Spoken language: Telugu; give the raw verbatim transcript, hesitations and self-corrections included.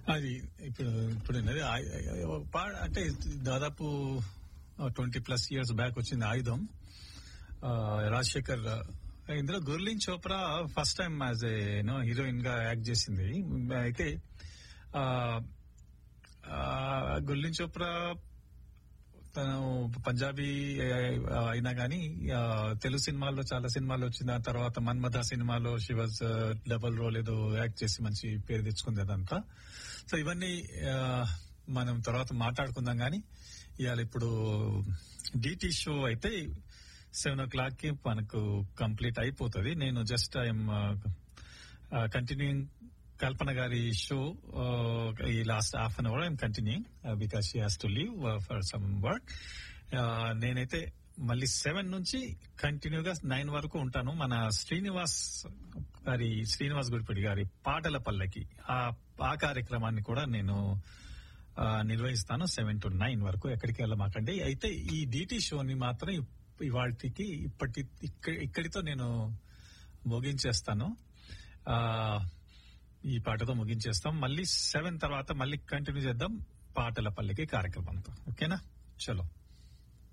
అది ఇప్పుడు ఇప్పుడు ఉన్నది ఆ- ఆ- పా- అంటే దాదాపు ట్వంటీ ప్లస్ ఇయర్స్ బ్యాక్ వచ్చింది ఆయుధం. ఆ, రాజశేఖర్ ఇందులో Gurleen Chopra first time as a no heroine గా యాక్ట్ చేసింది. అయితే ఆ, ఆ, గుర్లీన్ చోప్రా తను పంజాబీ ఆ, అయినా గానీ ఆ, తెలుగు సినిమాల్లో చాలా సినిమాలు వచ్చింది. ఆ తర్వాత మన్మథ సినిమాలో షీ వాజ్ డబల్ రోల్ ఏదో యాక్ట్ చేసి మంచి పేరు తెచ్చుకుంది అదంతా. సో ఇవన్నీ ఆ, మనం తర్వాత మాట్లాడుకుందాం గానీ ఇవాళ ఇప్పుడు డిటి షో అయితే సెవెన్ ఓ క్లాక్ కి మనకు కంప్లీట్ అయిపోతుంది. నేను జస్ట్ ఐఎమ్ కంటిన్యూయింగ్ కల్పన గారి షో ఈ last half an hour I'm continuing because she has to leave for some work. నేనైతే మళ్ళీ సెవెన్ నుంచి కంటిన్యూగా నైన్ వరకు ఉంటాను. మన శ్రీనివాస్ గారి శ్రీనివాస్ గుడిపడి గారి పాటల పల్లకి ఆ ఆ కార్యక్రమాన్ని కూడా నేను ఆ, నిర్వహిస్తాను సెవెన్ టు నైన్ వరకు. ఎక్కడికి వెళ్ళమాకండి. అయితే ఈ డిటి షోని మాత్రం ఇవాళకి ఇప్పటి ఇక్క- ఇక్కడితో నేను ముగించేస్తాను. ఆ ఈ పాటతో ముగించేస్తాం. మళ్ళీ సెవెన్ తర్వాత మళ్ళీ కంటిన్యూ చేద్దాం పాటల పల్లకి కార్యక్రమంతో. ఓకేనా? చలో.